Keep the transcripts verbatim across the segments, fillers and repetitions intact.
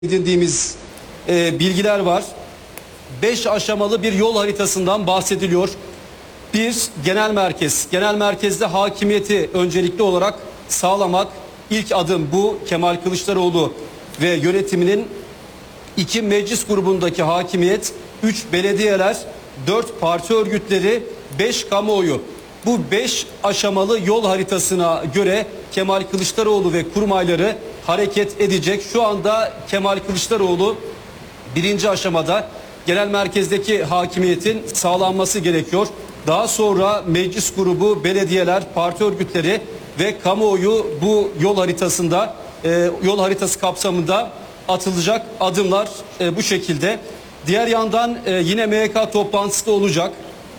edindiğimiz e, bilgiler var. Beş aşamalı bir yol haritasından bahsediliyor. Bir, genel merkez. Genel merkezde hakimiyeti öncelikli olarak sağlamak. İlk adım bu. Kemal Kılıçdaroğlu ve yönetiminin. İki, meclis grubundaki hakimiyet. Üç, belediyeler. Dört, parti örgütleri. Beş, kamuoyu. Bu beş aşamalı yol haritasına göre Kemal Kılıçdaroğlu ve kurmayları hareket edecek. Şu anda Kemal Kılıçdaroğlu birinci aşamada genel merkezdeki hakimiyetin sağlanması gerekiyor. Daha sonra meclis grubu, belediyeler, parti örgütleri ve kamuoyu bu yol haritasında, e, yol haritası kapsamında atılacak adımlar e, bu şekilde. Diğer yandan e, yine M Y K toplantısı da olacak.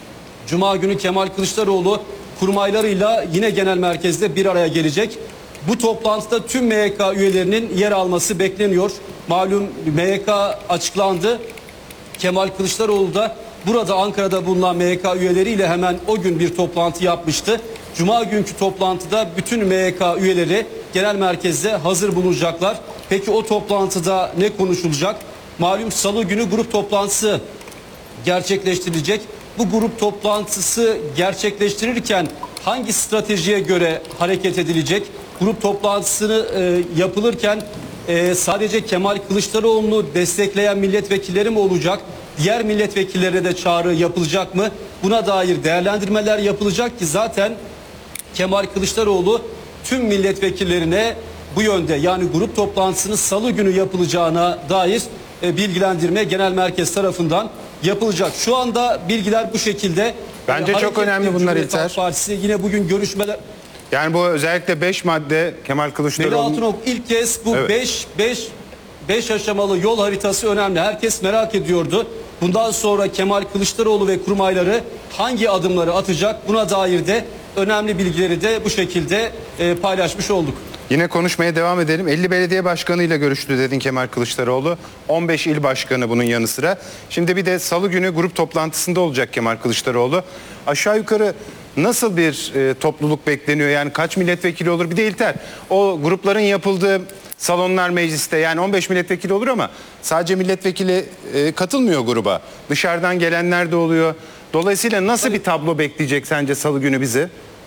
Cuma günü Kemal Kılıçdaroğlu kurmaylarıyla yine genel merkezde bir araya gelecek. Bu toplantıda tüm M Y K üyelerinin yer alması bekleniyor. Malum M Y K açıklandı. Kemal Kılıçdaroğlu da burada Ankara'da bulunan M Y K üyeleriyle hemen o gün bir toplantı yapmıştı. Cuma günkü toplantıda bütün M Y K üyeleri genel merkezde hazır bulunacaklar. Peki o toplantıda ne konuşulacak? Malum Salı günü grup toplantısı gerçekleştirilecek. Bu grup toplantısı gerçekleştirirken hangi stratejiye göre hareket edilecek? Grup toplantısını e, yapılırken e, sadece Kemal Kılıçdaroğlu'nu destekleyen milletvekilleri mi olacak? Diğer milletvekillerine de çağrı yapılacak mı? Buna dair değerlendirmeler yapılacak ki zaten Kemal Kılıçdaroğlu tüm milletvekillerine bu yönde, yani grup toplantısının Salı günü yapılacağına dair e, bilgilendirme genel merkez tarafından yapılacak. Şu anda bilgiler bu şekilde. Bence çok önemli bunlar İlter. Partisi yine bugün görüşmeler. Yani bu özellikle beş madde Kemal Kılıçdaroğlu. Veli Altınok ilk kez bu beş beş beş aşamalı yol haritası önemli. Herkes merak ediyordu. Bundan sonra Kemal Kılıçdaroğlu ve kurmayları hangi adımları atacak? Buna dair de önemli bilgileri de bu şekilde e, paylaşmış olduk. Yine konuşmaya devam edelim. elli belediye başkanıyla görüştü dedin Kemal Kılıçdaroğlu. on beş il başkanı bunun yanı sıra. Şimdi bir de Salı günü grup toplantısında olacak Kemal Kılıçdaroğlu. Aşağı yukarı nasıl bir e, topluluk bekleniyor? Yani kaç milletvekili olur? Bir de İlter, o grupların yapıldığı salonlar mecliste, yani on beş milletvekili olur ama sadece milletvekili e, katılmıyor gruba. Dışarıdan gelenler de oluyor. Dolayısıyla nasıl Tabii. bir tablo bekleyecek sence Salı günü bizi?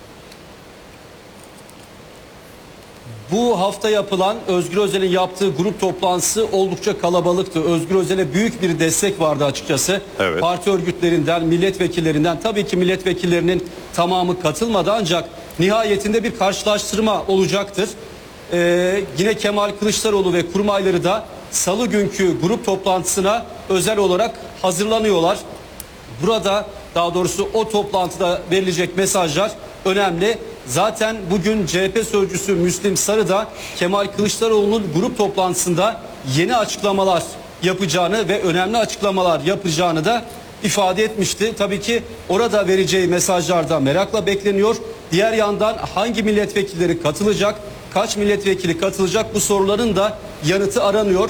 Bu hafta yapılan Özgür Özel'in yaptığı grup toplantısı oldukça kalabalıktı. Özgür Özel'e büyük bir destek vardı açıkçası. Evet. Parti örgütlerinden, milletvekillerinden, tabii ki milletvekillerinin tamamı katılmadı ancak nihayetinde bir karşılaştırma olacaktır. Ee, yine Kemal Kılıçdaroğlu ve kurmayları da Salı günkü grup toplantısına özel olarak hazırlanıyorlar. Burada, daha doğrusu o toplantıda verilecek mesajlar önemli. Zaten bugün C H P sözcüsü Müslim Sarı da Kemal Kılıçdaroğlu'nun grup toplantısında yeni açıklamalar yapacağını ve önemli açıklamalar yapacağını da ifade etmişti. Tabii ki orada vereceği mesajlar da merakla bekleniyor. Diğer yandan hangi milletvekilleri katılacak, kaç milletvekili katılacak, bu soruların da yanıtı aranıyor.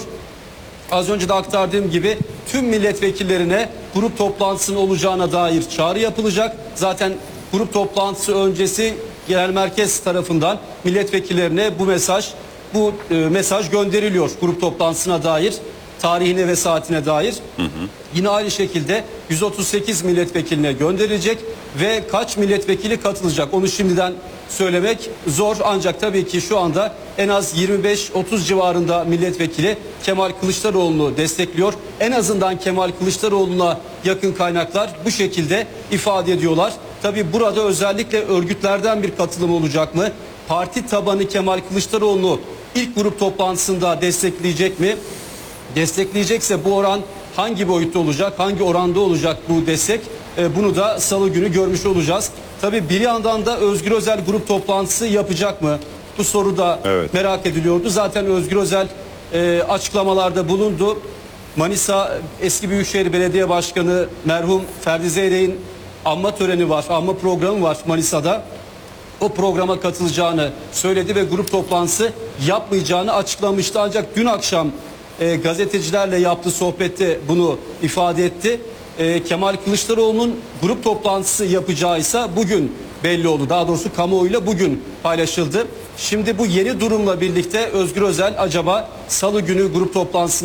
Az önce de aktardığım gibi tüm milletvekillerine grup toplantısının olacağına dair çağrı yapılacak. Zaten grup toplantısı öncesi genel merkez tarafından milletvekillerine bu mesaj bu e, mesaj gönderiliyor grup toplantısına dair, tarihine ve saatine dair. Hı hı. Yine aynı şekilde yüz otuz sekiz milletvekiline gönderilecek ve kaç milletvekili katılacak onu şimdiden söylemek zor, ancak tabii ki şu anda en az yirmi beş otuz civarında milletvekili Kemal Kılıçdaroğlu'nu destekliyor. En azından Kemal Kılıçdaroğlu'na yakın kaynaklar bu şekilde ifade ediyorlar. Tabii burada özellikle örgütlerden bir katılım olacak mı? Parti tabanı Kemal Kılıçdaroğlu'nu ilk grup toplantısında destekleyecek mi? Destekleyecekse bu oran hangi boyutta olacak, hangi oranda olacak bu destek? E, bunu da Salı günü görmüş olacağız. Tabii bir yandan da Özgür Özel grup toplantısı yapacak mı? Bu soru da evet. merak ediliyordu. Zaten Özgür Özel e, açıklamalarda bulundu. Manisa eski Büyükşehir Belediye Başkanı merhum Ferdi Zeyrek'in anma töreni var, anma programı var Manisa'da. O programa katılacağını söyledi ve grup toplantısı yapmayacağını açıklamıştı. Ancak dün akşam e, gazetecilerle yaptığı sohbette bunu ifade etti. E, Kemal Kılıçdaroğlu'nun grup toplantısı yapacağıysa bugün belli oldu. Daha doğrusu kamuoyuyla bugün paylaşıldı. Şimdi bu yeni durumla birlikte Özgür Özel acaba salı günü grup toplantısında